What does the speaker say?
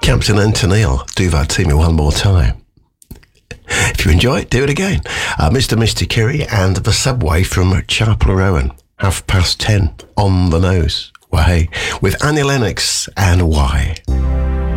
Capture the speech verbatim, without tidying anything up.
Captain and Tennille, do that to me one more time. If you enjoy it, do it again. Uh, Mister Misty Curry and The Subway from Chapel Rowan. Half past ten on the nose. Why? With Annie Lennox and Why.